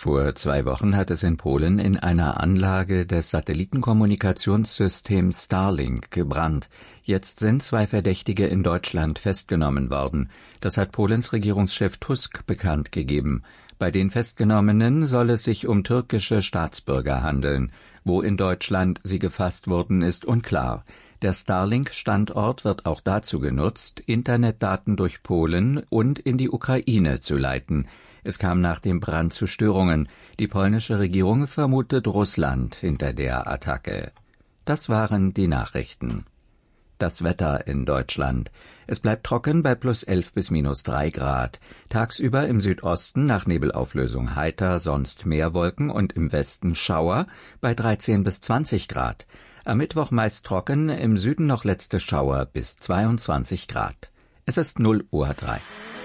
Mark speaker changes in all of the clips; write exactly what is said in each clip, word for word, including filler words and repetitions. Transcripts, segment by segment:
Speaker 1: Vor zwei Wochen hat es in Polen in einer Anlage des Satellitenkommunikationssystems Starlink gebrannt. Jetzt sind zwei Verdächtige in Deutschland festgenommen worden. Das hat Polens Regierungschef Tusk bekannt gegeben. Bei den Festgenommenen soll es sich um türkische Staatsbürger handeln. Wo in Deutschland sie gefasst wurden, ist unklar. Der Starlink-Standort wird auch dazu genutzt, Internetdaten durch Polen und in die Ukraine zu leiten. Es kam nach dem Brand zu Störungen. Die polnische Regierung vermutet Russland hinter der Attacke. Das waren die Nachrichten. Das Wetter in Deutschland. Es bleibt trocken bei plus elf bis minus drei Grad. Tagsüber im Südosten nach Nebelauflösung heiter, sonst mehr Wolken und im Westen Schauer bei dreizehn bis zwanzig Grad. Am Mittwoch meist trocken, im Süden noch letzte Schauer bis zweiundzwanzig Grad. Es ist null Uhr drei.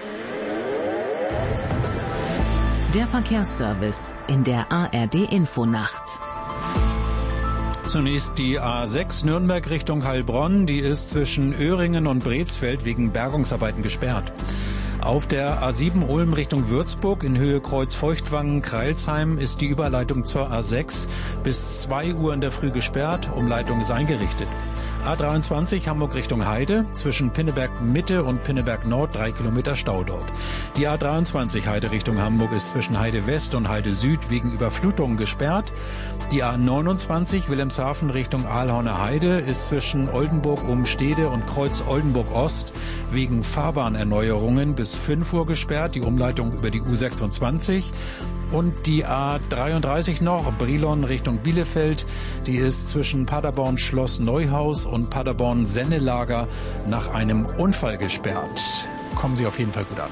Speaker 2: Der Verkehrsservice in der A R D-Infonacht.
Speaker 3: Zunächst die A sechs Nürnberg Richtung Heilbronn. Die ist zwischen Öhringen und Brezfeld wegen Bergungsarbeiten gesperrt. Auf der A sieben Ulm Richtung Würzburg in Höhe Kreuz-Feuchtwangen-Kreilsheim ist die Überleitung zur A sechs bis zwei Uhr in der Früh gesperrt. Umleitung ist eingerichtet. A dreiundzwanzig Hamburg Richtung Heide, zwischen Pinneberg Mitte und Pinneberg Nord drei Kilometer Stau dort. Die A dreiundzwanzig Heide Richtung Hamburg ist zwischen Heide West und Heide Süd wegen Überflutungen gesperrt. Die A neunundzwanzig Wilhelmshaven Richtung Aalhauner Heide ist zwischen Oldenburg-Umstede und Kreuz Oldenburg Ost wegen Fahrbahnerneuerungen bis fünf Uhr gesperrt. Die Umleitung über die U sechsundzwanzig. Und die A dreiunddreißig noch, Brilon Richtung Bielefeld, die ist zwischen Paderborn Schloss Neuhaus und Paderborn Sennelager nach einem Unfall gesperrt. Kommen Sie auf jeden Fall gut an.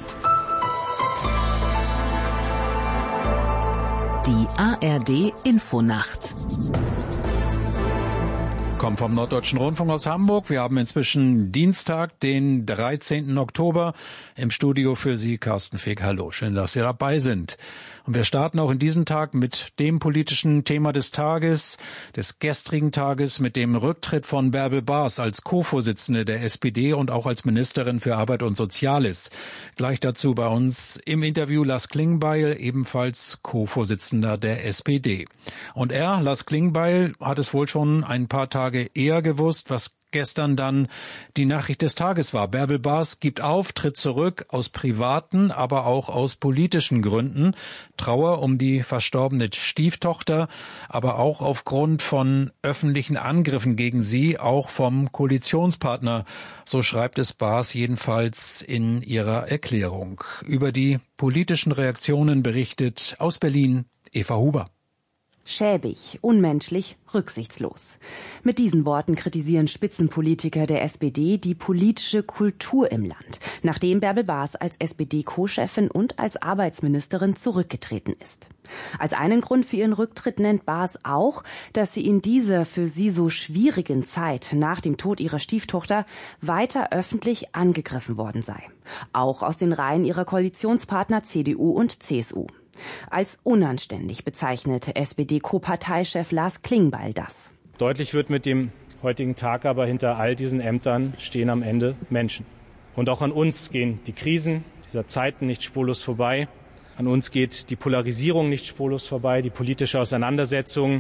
Speaker 2: Die A R D-Infonacht.
Speaker 3: Kommt vom Norddeutschen Rundfunk aus Hamburg. Wir haben inzwischen Dienstag, den dreizehnten Oktober. Im Studio für Sie Carsten Feeg. Hallo, schön, dass Sie dabei sind. Und wir starten auch in diesem Tag mit dem politischen Thema des Tages, des gestrigen Tages, mit dem Rücktritt von Bärbel Baas als Co-Vorsitzende der S P D und auch als Ministerin für Arbeit und Soziales. Gleich dazu bei uns im Interview Lars Klingbeil, ebenfalls Co-Vorsitzender der S P D. Und er, Lars Klingbeil, hat es wohl schon ein paar Tage eher gewusst, was gestern dann die Nachricht des Tages war. Bärbel Baas gibt auf, tritt zurück aus privaten, aber auch aus politischen Gründen. Trauer um die verstorbene Stieftochter, aber auch aufgrund von öffentlichen Angriffen gegen sie, auch vom Koalitionspartner. So schreibt es Baas jedenfalls in ihrer Erklärung. Über die politischen Reaktionen berichtet aus Berlin Eva Huber.
Speaker 4: Schäbig, unmenschlich, rücksichtslos. Mit diesen Worten kritisieren Spitzenpolitiker der S P D die politische Kultur im Land, nachdem Bärbel Baas als S P D-Co-Chefin und als Arbeitsministerin zurückgetreten ist. Als einen Grund für ihren Rücktritt nennt Baas auch, dass sie in dieser für sie so schwierigen Zeit nach dem Tod ihrer Stieftochter weiter öffentlich angegriffen worden sei. Auch aus den Reihen ihrer Koalitionspartner C D U und C S U. Als unanständig bezeichnet S P D-Co-Parteichef Lars Klingbeil das.
Speaker 5: Deutlich wird mit dem heutigen Tag aber, hinter all diesen Ämtern stehen am Ende Menschen. Und auch an uns gehen die Krisen dieser Zeiten nicht spurlos vorbei. An uns geht die Polarisierung nicht spurlos vorbei, die politische Auseinandersetzung,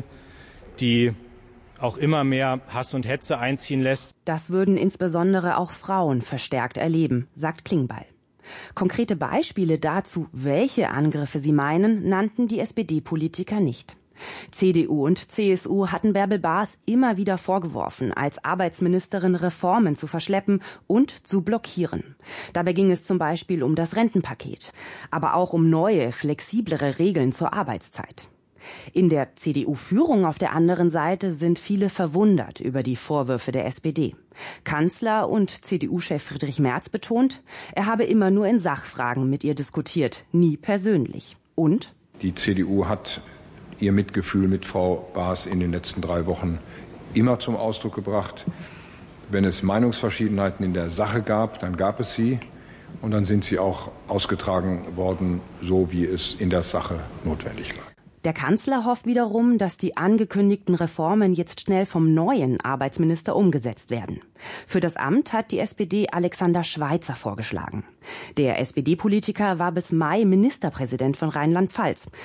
Speaker 5: die auch immer mehr Hass und Hetze einziehen lässt.
Speaker 4: Das würden insbesondere auch Frauen verstärkt erleben, sagt Klingbeil. Konkrete Beispiele dazu, welche Angriffe sie meinen, nannten die S P D-Politiker nicht. C D U und C S U hatten Bärbel Baas immer wieder vorgeworfen, als Arbeitsministerin Reformen zu verschleppen und zu blockieren. Dabei ging es zum Beispiel um das Rentenpaket, aber auch um neue, flexiblere Regeln zur Arbeitszeit. In der C D U-Führung auf der anderen Seite sind viele verwundert über die Vorwürfe der S P D. Kanzler und C D U-Chef Friedrich Merz betont, er habe immer nur in Sachfragen mit ihr diskutiert, nie persönlich. Und?
Speaker 6: Die C D U hat ihr Mitgefühl mit Frau Baas in den letzten drei Wochen immer zum Ausdruck gebracht. Wenn es Meinungsverschiedenheiten in der Sache gab, dann gab es sie. Und dann sind sie auch ausgetragen worden, so wie es in der Sache notwendig war.
Speaker 4: Der Kanzler hofft wiederum, dass die angekündigten Reformen jetzt schnell vom neuen Arbeitsminister umgesetzt werden. Für das Amt hat die S P D Alexander Schweitzer vorgeschlagen. Der S P D-Politiker war bis Mai Ministerpräsident von Rheinland-Pfalz.